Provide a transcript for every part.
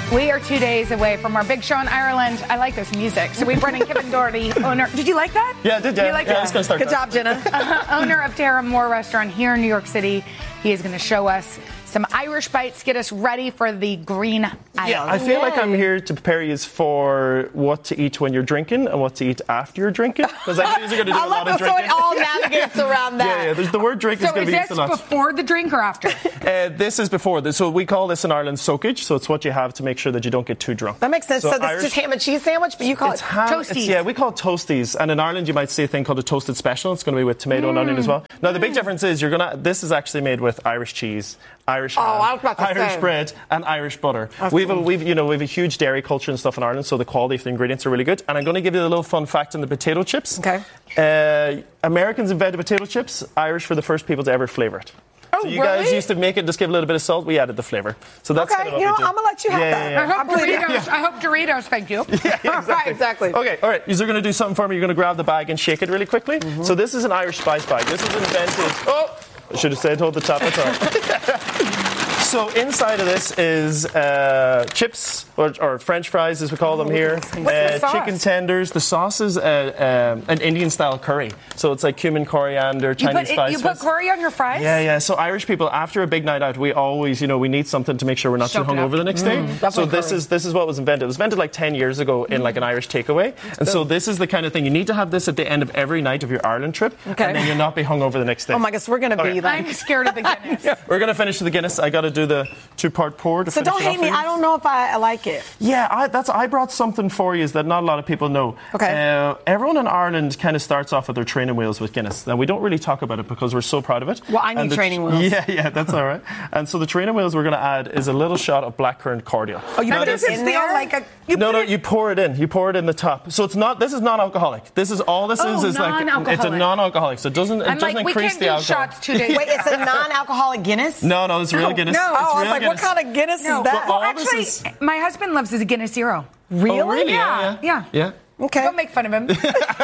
We are 2 days away from our big show in Ireland. I like this music. So we brought in Kevin Doherty, owner. Did you like that? Yeah, I did. Yeah, you like I was going to start. Good job, Jenna. Owner of Terra Moore Restaurant here in New York City. He is going to show us some Irish bites, get us ready for the green aisle. Yeah, I feel like I'm here to prepare you for what to eat when you're drinking and what to eat after you're drinking. Because I think you're going to do a lot of drinking. So it all navigates around that. Yeah. The word drink is going to be used a lot. So is this before the drink or after? This is before. So we call this in Ireland soakage. So it's what you have to make sure that you don't get too drunk. That makes sense. So this is just ham and cheese sandwich, but you call it toasties. Yeah, we call it toasties. And in Ireland, you might see a thing called a toasted special. It's going to be with tomato and onion as well. Now, the big difference is this is actually made with Irish cheese, Irish ham, Irish bread, and Irish butter. We've a huge dairy culture and stuff in Ireland, so the quality of the ingredients are really good. And I'm going to give you a little fun fact on the potato chips. Okay. Americans invented potato chips. Irish were the first people to ever flavor it. Oh, so you guys used to make it, just give a little bit of salt. We added the flavor. So that's kind of what we do. I'm going to let you have that. Yeah. I hope Doritos, thank you. Yeah, exactly. Okay, all right. You're going to do something for me. You're going to grab the bag and shake it really quickly. Mm-hmm. So this is an Irish spice bag. This is invented... Oh! I should have said hold the top. That's all right. So inside of this is chips, or French fries as we call them here. What's the sauce? Chicken tenders. The sauce is an Indian-style curry. So it's like cumin, coriander, Chinese spices. You put curry on your fries? Yeah. So Irish people, after a big night out, we always, we need something to make sure we're not too hungover the next day. So this is what was invented. It was invented like 10 years ago in like an Irish takeaway. And so this is the kind of thing. You need to have this at the end of every night of your Ireland trip. Okay. And then you'll not be hungover the next day. Oh my gosh, we're going to be like... I'm scared of the Guinness. We're going to finish the Guinness. I got to do the two-part pour to finish it off. So don't hate me. I don't know if I like it. Yeah, I brought something for you that not a lot of people know. Okay. Everyone in Ireland kind of starts off with their training wheels with Guinness. Now, we don't really talk about it because we're so proud of it. Well, I need training wheels. Yeah, that's all right. And so the training wheels we're going to add is a little shot of blackcurrant cordial. Oh, you put this in there? You pour it in. You pour it in the top. So this is non-alcoholic. This is all this is like it's a non-alcoholic. So it doesn't increase the alcohol. Shots 2 days. Wait, it's a non-alcoholic Guinness? No, it's real Guinness. No, I was like, Guinness. What kind of Guinness is that? Well, actually, my husband loves his Guinness Zero. Really? Oh, really? Yeah. Okay. Don't make fun of him.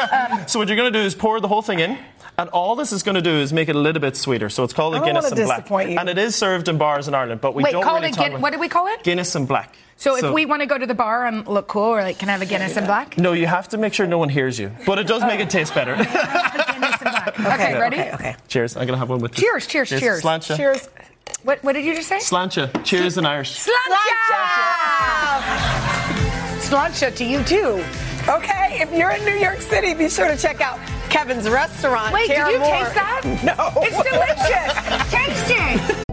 So what you're going to do is pour the whole thing in. And all this is going to do is make it a little bit sweeter. So it's called a Guinness and Black. And it is served in bars in Ireland, but we don't really talk about it. What do we call it? Guinness and Black. So if we want to go to the bar and look cool, we're like, can I have a Guinness and Black? No, you have to make sure no one hears you. But it does make it taste better. Guinness and Black. Okay, ready? Okay. Cheers. I'm going to have one with you. Cheers. Sláinte. Cheers. What did you just say? Sláinte. Cheers in Irish. Sláinte to you, too. Okay, if you're in New York City, be sure to check out Kevin's restaurant. Wait, Terra did you Moore. taste that? No. It's delicious. Taste it.